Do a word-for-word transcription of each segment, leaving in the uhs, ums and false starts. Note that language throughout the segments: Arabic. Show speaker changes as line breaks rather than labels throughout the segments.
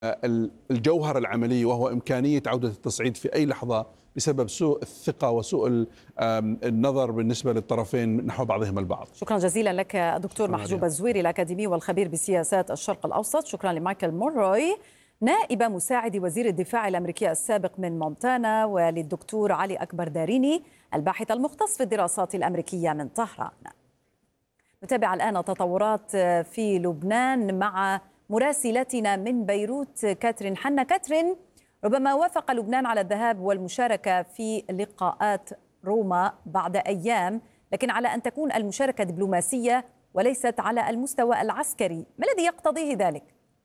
الجوهر العملي، وهو إمكانية عودة التصعيد في أي لحظة بسبب سوء الثقة وسوء النظر بالنسبة للطرفين نحو بعضهم البعض.
شكرا جزيلا لك الدكتور محجوب الزويري الأكاديمي والخبير بسياسات الشرق الأوسط. شكرا لمايكل موروي نائب مساعد وزير الدفاع الأمريكي السابق من مونتانا، وللدكتور علي أكبر داريني الباحث المختص في الدراسات الأمريكية من طهران. نتابع الآن تطورات في لبنان مع مراسلتنا من بيروت كاترين حنا. كاترين، ربما وافق لبنان على الذهاب والمشاركة في لقاءات روما بعد أيام، لكن على أن تكون المشاركة دبلوماسية وليست على المستوى العسكري، ما الذي يقتضيه ذلك؟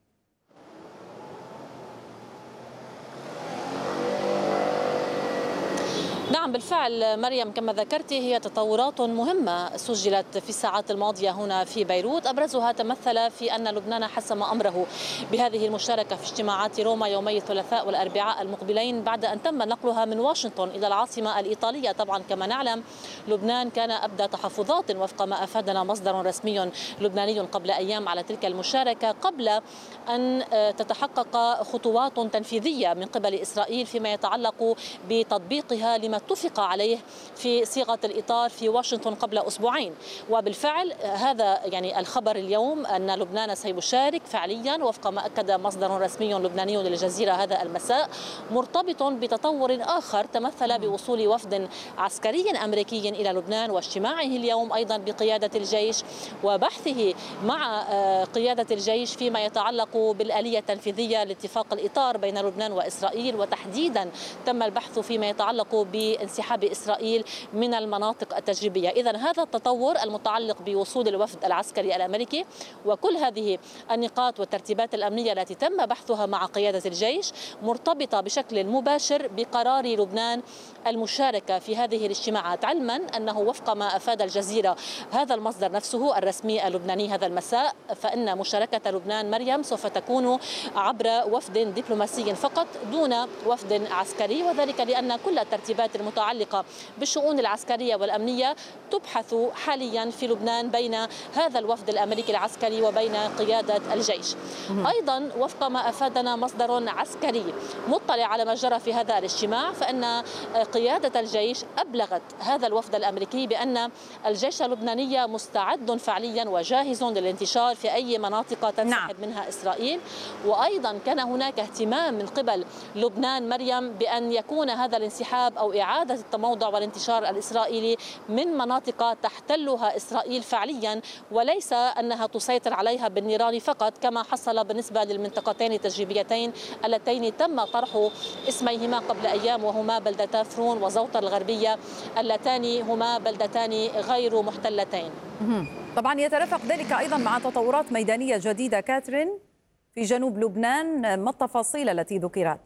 نعم بالفعل مريم، كما ذكرت هي تطورات مهمة سجلت في الساعات الماضية هنا في بيروت. أبرزها تمثل في أن لبنان حسم أمره بهذه المشاركة في اجتماعات روما يومي الثلاثاء والأربعاء المقبلين بعد أن تم نقلها من واشنطن إلى العاصمة الإيطالية. طبعا كما نعلم لبنان كان أبدى تحفظات وفق ما أفادنا مصدر رسمي لبناني قبل أيام على تلك المشاركة، قبل أن تتحقق خطوات تنفيذية من قبل إسرائيل فيما يتعلق بتطبيقها لما اتفق عليه في صيغة الإطار في واشنطن قبل أسبوعين. وبالفعل هذا يعني الخبر اليوم أن لبنان سيشارك فعليا وفق ما أكد مصدر رسمي لبناني للجزيرة هذا المساء، مرتبط بتطور آخر تمثل بوصول وفد عسكري أمريكي إلى لبنان واجتماعه اليوم أيضا بقيادة الجيش وبحثه مع قيادة الجيش فيما يتعلق بالآلية التنفيذية لاتفاق الإطار بين لبنان وإسرائيل، وتحديدا تم البحث فيما يتعلق بانسحاب إسرائيل من المناطق التجريبية. إذن هذا التطور المتعلق بوصول الوفد العسكري الأمريكي وكل هذه النقاط والترتيبات الأمنية التي تم بحثها مع قيادة الجيش مرتبطة بشكل مباشر بقرار لبنان المشاركة في هذه الاجتماعات، علما أنه وفق ما أفاد الجزيرة هذا المصدر نفسه الرسمي اللبناني هذا المساء، فإن مشاركة لبنان مريم سوف تكون عبر وفد دبلوماسي فقط دون وفد عسكري، وذلك لأن كل الترتيبات المتعلقة بالشؤون العسكرية والأمنية تبحث حاليا في لبنان بين هذا الوفد الأمريكي العسكري وبين قيادة الجيش. أيضا وفق ما أفادنا مصدر عسكري مطلع على ما جرى في هذا الاجتماع، فإن قيادة الجيش أبلغت هذا الوفد الأمريكي بأن الجيش اللبناني مستعد فعليا وجاهز للانتشار في أي مناطق تنسحب منها إسرائيل. وأيضا كان هناك اهتمام من قبل لبنان مريم بأن يكون هذا الانسحاب أو إعادة التموضع والانتشار الإسرائيلي من مناطق تحتلها إسرائيل فعليا، وليس أنها تسيطر عليها بالنيران فقط كما حصل بالنسبة للمنطقتين التجريبيتين اللتين تم طرح اسميهما قبل أيام، وهما بلدتا فرون وزوطة الغربية اللتان هما بلدتان غير محتلتين.
طبعا يترافق ذلك أيضا مع تطورات ميدانية جديدة كاترين في جنوب لبنان، ما التفاصيل التي ذكرت؟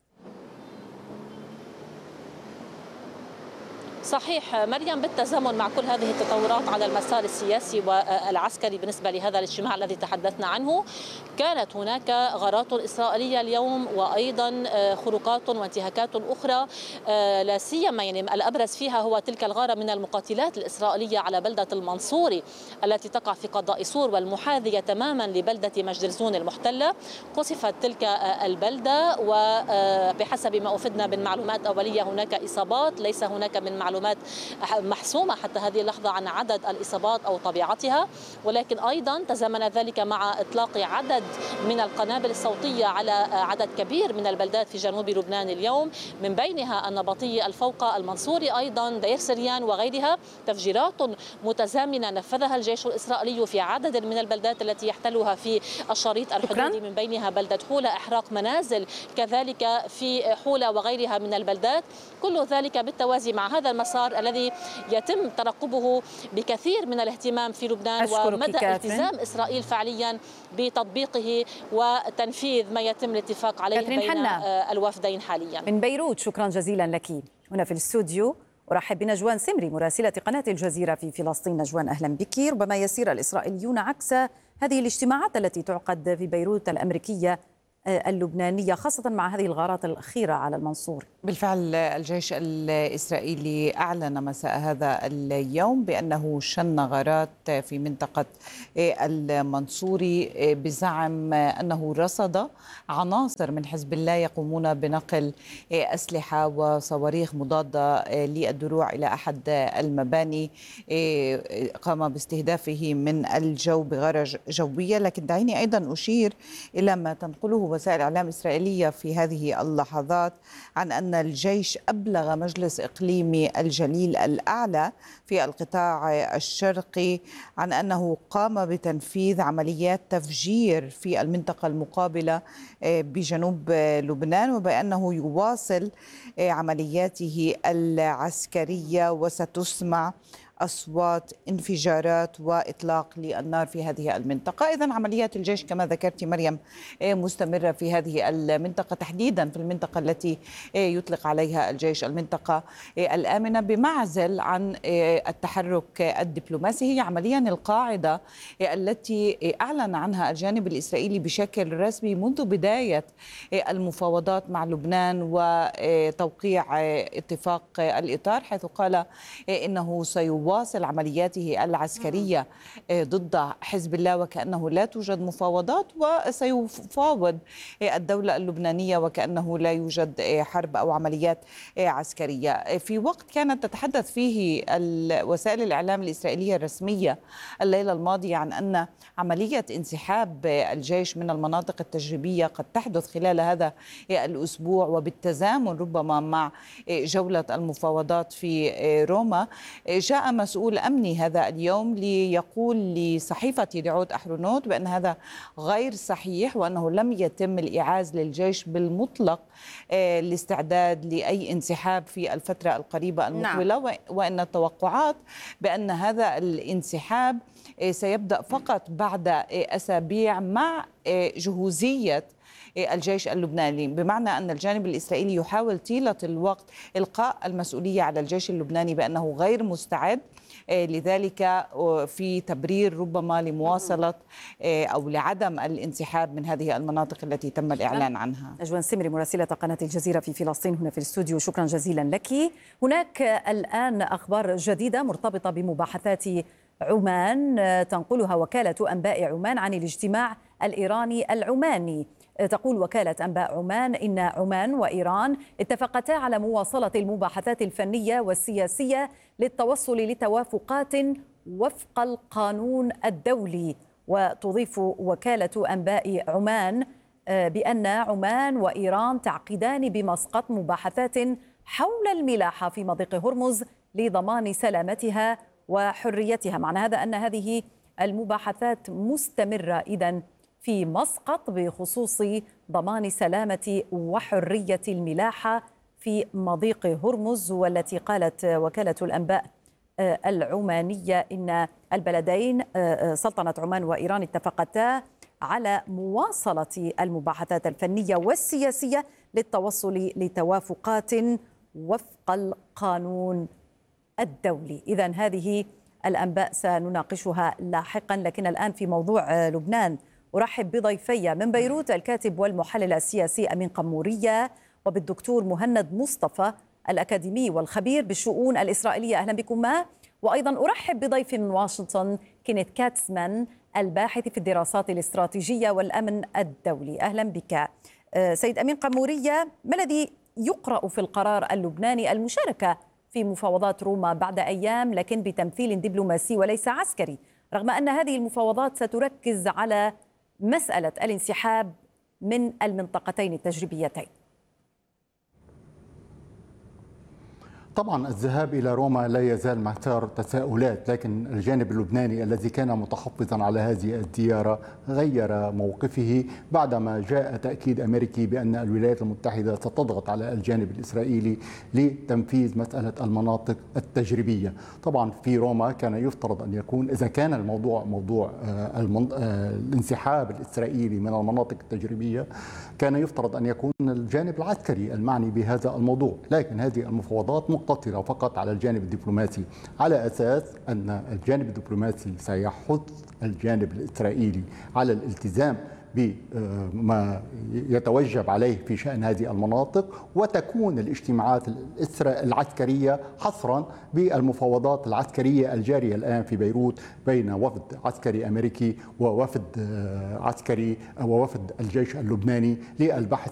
صحيح مريم، بالتزامن مع كل هذه التطورات على المسار السياسي والعسكري بالنسبة لهذا الاجتماع الذي تحدثنا عنه، كانت هناك غارات إسرائيلية اليوم وأيضا خروقات وانتهاكات أخرى، لا سيما يعني الأبرز فيها هو تلك الغارة من المقاتلات الإسرائيلية على بلدة المنصوري التي تقع في قضاء سور والمحاذية تماما لبلدة مجدرزون المحتلة. قصفت تلك البلدة وبحسب ما أفدنا من معلومات أولية هناك إصابات، ليس هناك من معلومات محسومة حتى هذه اللحظة عن عدد الإصابات أو طبيعتها، ولكن أيضا تزامن ذلك مع إطلاق عدد من القنابل الصوتية على عدد كبير من البلدات في جنوب لبنان اليوم، من بينها النبطي، الفوقة، المنصوري، أيضا دير سريان وغيرها. تفجيرات متزامنة نفذها الجيش الإسرائيلي في عدد من البلدات التي يحتلها في الشريط الحدودي، من بينها بلدة حولة، إحراق منازل كذلك في حولة وغيرها من البلدات. كل ذلك بالتوازي مع هذا المسار الذي يتم ترقبه بكثير من الاهتمام في لبنان، ومدى التزام إسرائيل فعليا بتطبيقه وتنفيذ ما يتم الاتفاق عليه بين حنا. الوفدين حاليا.
من بيروت شكرا جزيلا لك. هنا في الاستوديو أرحب بنجوان سمري مراسلة قناة الجزيرة في فلسطين. نجوان أهلا بك. ربما يسير الإسرائيليون عكس هذه الاجتماعات التي تعقد في بيروت الأمريكية اللبنانية خاصة مع هذه الغارات الأخيرة على المنصوري؟
بالفعل الجيش الإسرائيلي أعلن مساء هذا اليوم بأنه شن غارات في منطقة المنصوري بزعم أنه رصد عناصر من حزب الله يقومون بنقل أسلحة وصواريخ مضادة للدروع إلى أحد المباني قام باستهدافه من الجو بغارة جوية. لكن دعيني أيضا أشير إلى ما تنقله وسائل إعلام إسرائيلية في هذه اللحظات عن أن الجيش أبلغ مجلس إقليمي الجليل الأعلى في القطاع الشرقي عن أنه قام بتنفيذ عمليات تفجير في المنطقة المقابلة بجنوب لبنان، وبأنه يواصل عملياته العسكرية وستسمع أصوات انفجارات وإطلاق للنار في هذه المنطقة. إذن عمليات الجيش كما ذكرت مريم مستمرة في هذه المنطقة، تحديدا في المنطقة التي يطلق عليها الجيش المنطقة الآمنة بمعزل عن التحرك الدبلوماسي. هي عمليا القاعدة التي أعلن عنها الجانب الإسرائيلي بشكل رسمي منذ بداية المفاوضات مع لبنان وتوقيع اتفاق الإطار، حيث قال إنه سيواصل واصل عملياته العسكرية ضد حزب الله وكأنه لا توجد مفاوضات، وسيفاوض الدولة اللبنانية وكأنه لا يوجد حرب أو عمليات عسكرية. في وقت كانت تتحدث فيه وسائل الإعلام الإسرائيلية الرسمية الليلة الماضية عن أن عملية انسحاب الجيش من المناطق التجريبية قد تحدث خلال هذا الأسبوع وبالتزامن ربما مع جولة المفاوضات في روما، جاء مسؤول أمني هذا اليوم ليقول لصحيفة يدعوت أحرونوت بأن هذا غير صحيح، وأنه لم يتم الإعاز للجيش بالمطلق الاستعداد لأي انسحاب في الفترة القريبة المقبلة. نعم. وأن التوقعات بأن هذا الانسحاب سيبدأ فقط بعد أسابيع مع جهوزية الجيش اللبناني، بمعنى أن الجانب الإسرائيلي يحاول طيلة الوقت إلقاء المسؤولية على الجيش اللبناني بأنه غير مستعد، لذلك في تبرير ربما لمواصلة أو لعدم الانسحاب من هذه المناطق التي تم الإعلان عنها.
نجوان سمري مراسلة قناة الجزيرة في فلسطين هنا في الاستوديو، شكرا جزيلا لك. هناك الآن أخبار جديدة مرتبطة بمباحثات عمان تنقلها وكالة أنباء عمان عن الاجتماع الإيراني العماني. تقول وكالة أنباء عمان إن عمان وإيران اتفقتا على مواصلة المباحثات الفنية والسياسية للتوصل لتوافقات وفق القانون الدولي. وتضيف وكالة أنباء عمان بأن عمان وإيران تعقدان بمسقط مباحثات حول الملاحة في مضيق هرمز لضمان سلامتها وحريتها. معنى هذا أن هذه المباحثات مستمرة إذن في مسقط بخصوص ضمان سلامة وحرية الملاحة في مضيق هرمز، والتي قالت وكالة الأنباء العمانية إن البلدين سلطنة عمان وإيران اتفقتا على مواصلة المباحثات الفنية والسياسية للتوصل لتوافقات وفق القانون الدولي. إذن هذه الأنباء سنناقشها لاحقا، لكن الآن في موضوع لبنان أرحب بضيفي من بيروت الكاتب والمحلل السياسي أمين قمورية، وبالدكتور مهند مصطفى الأكاديمي والخبير بالشؤون الإسرائيلية. أهلا بكما. وأيضا أرحب بضيفي من واشنطن كينيث كاتسمان الباحث في الدراسات الاستراتيجية والأمن الدولي. أهلا بك سيد أمين قمورية. ما الذي يقرأ في القرار اللبناني المشاركة في مفاوضات روما بعد أيام، لكن بتمثيل دبلوماسي وليس عسكري، رغم أن هذه المفاوضات ستركز على مسألة الانسحاب من المنطقتين التجريبيتين؟
طبعا الذهاب إلى روما لا يزال مثار تساؤلات، لكن الجانب اللبناني الذي كان متحفظا على هذه الزيارة غير موقفه بعدما جاء تأكيد أمريكي بأن الولايات المتحدة ستضغط على الجانب الإسرائيلي لتنفيذ مسألة المناطق التجريبية. طبعا في روما كان يفترض أن يكون، إذا كان الموضوع موضوع الانسحاب الإسرائيلي من المناطق التجريبية، كان يفترض أن يكون الجانب العسكري المعني بهذا الموضوع، لكن هذه المفاوضات مقتصرة فقط على الجانب الدبلوماسي، على أساس أن الجانب الدبلوماسي سيحث الجانب الإسرائيلي على الالتزام بما يتوجب عليه في شأن هذه المناطق، وتكون الاجتماعات العسكرية حصرا بالمفاوضات العسكرية الجارية الآن في بيروت بين وفد عسكري أمريكي ووفد عسكري ووفد الجيش اللبناني للبحث